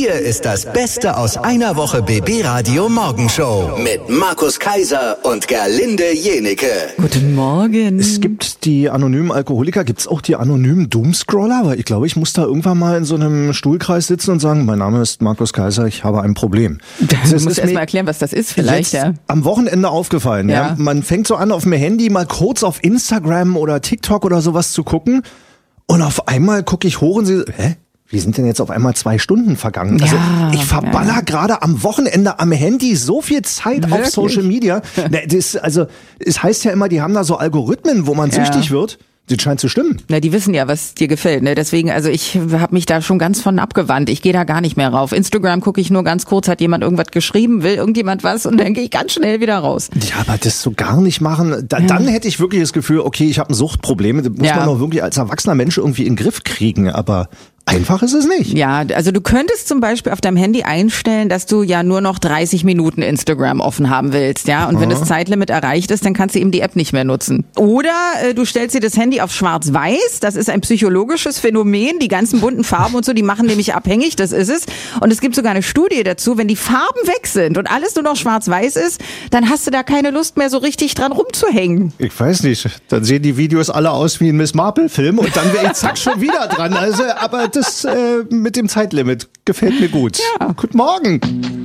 Hier ist das Beste aus einer Woche BB Radio Morgenshow mit Markus Kaiser und Gerlinde Jenecke. Guten Morgen. Es gibt die anonymen Alkoholiker, gibt es auch die anonymen Doomscroller? Weil ich glaube, ich muss da irgendwann mal in so einem Stuhlkreis sitzen und sagen, mein Name ist Markus Kaiser, ich habe ein Problem. Du musst erst mal erklären, was das ist vielleicht. Jetzt am Wochenende aufgefallen. Ja. Man fängt so an, auf dem Handy mal kurz auf Instagram oder TikTok oder sowas zu gucken und auf einmal gucke ich hoch und sehe, wie sind denn jetzt auf einmal 2 Stunden vergangen? Also ich verballer gerade am Wochenende am Handy so viel Zeit auf Social Media. Es heißt ja immer, die haben da so Algorithmen, wo man süchtig wird. Das scheint zu stimmen. Na, die wissen ja, was dir gefällt. Ne? Deswegen, also ich habe mich da schon ganz von abgewandt. Ich gehe da gar nicht mehr rauf. Instagram gucke ich nur ganz kurz, hat jemand irgendwas geschrieben, will irgendjemand was und dann gehe ich ganz schnell wieder raus. Ja, aber das so gar nicht machen, dann hätte ich wirklich das Gefühl, okay, ich habe ein Suchtproblem. Das muss man auch wirklich als erwachsener Mensch irgendwie in den Griff kriegen, aber einfach ist es nicht. Ja, also du könntest zum Beispiel auf deinem Handy einstellen, dass du ja nur noch 30 Minuten Instagram offen haben willst, ja. Und wenn das Zeitlimit erreicht ist, dann kannst du eben die App nicht mehr nutzen. Oder du stellst dir das Handy auf schwarz-weiß. Das ist ein psychologisches Phänomen. Die ganzen bunten Farben und so, die machen nämlich abhängig. Das ist es. Und es gibt sogar eine Studie dazu, wenn die Farben weg sind und alles nur noch schwarz-weiß ist, dann hast du da keine Lust mehr so richtig dran rumzuhängen. Ich weiß nicht. Dann sehen die Videos alle aus wie ein Miss Marple-Film und dann wäre ich zack schon wieder dran. Also, aber das mit dem Zeitlimit gefällt mir gut. Ja. Guten Morgen.